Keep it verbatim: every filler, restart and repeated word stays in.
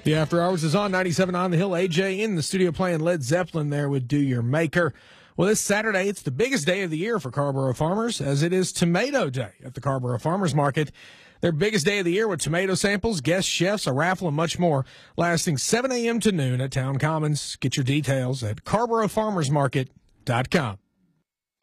The After Hours is on ninety-seven on the Hill. A J in the studio playing Led Zeppelin there with Do Your Maker. Well, this Saturday, it's the biggest day of the year for Carrboro farmers, as it is Tomato Day at the Carrboro Farmers Market. Their biggest day of the year with tomato samples, guest chefs, a raffle, and much more, lasting seven a.m. to noon at Town Commons. Get your details at Carrboro Farmers Market dot com.